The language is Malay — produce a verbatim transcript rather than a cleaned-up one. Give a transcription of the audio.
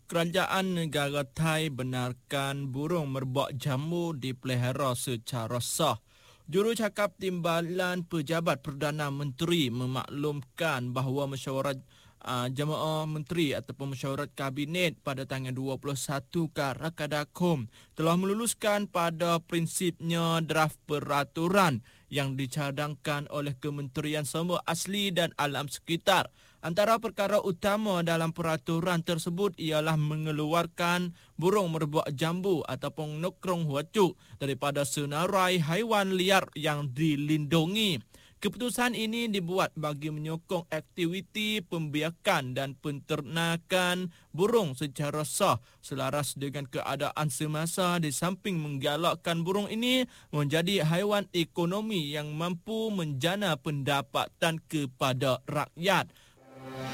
Kerajaan negara Thai benarkan burung merbak jambu dipelihara secara sah. Jurucakap Timbalan Pejabat Perdana Menteri memaklumkan bahawa mesyuarat uh, jemaah menteri ataupun mesyuarat kabinet pada tanggal dua puluh satu Karakadakum telah meluluskan pada prinsipnya draft peraturan yang dicadangkan oleh Kementerian Sumber Asli dan Alam Sekitar. Antara perkara utama dalam peraturan tersebut ialah mengeluarkan burung merbak jambu ataupun nokrong huacuk daripada senarai haiwan liar yang dilindungi. Keputusan ini dibuat bagi menyokong aktiviti pembiakan dan penternakan burung secara sah selaras dengan keadaan semasa, di samping menggalakkan burung ini menjadi haiwan ekonomi yang mampu menjana pendapatan kepada rakyat.